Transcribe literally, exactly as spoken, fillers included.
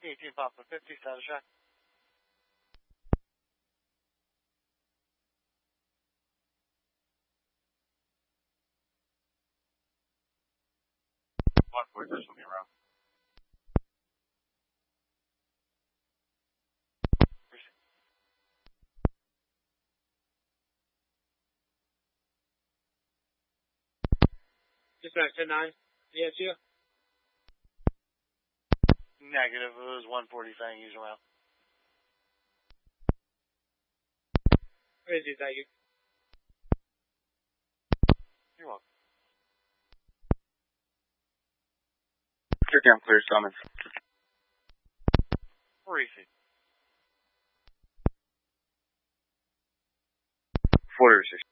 eighteen Papa fifty, status check. one forty, there's something wrong. Dispatch ten nine. Yes, you? Negative, it was one forty Fang user around. Crazy, thank you. You're welcome. Check down, clear summons. Where is he? Four six.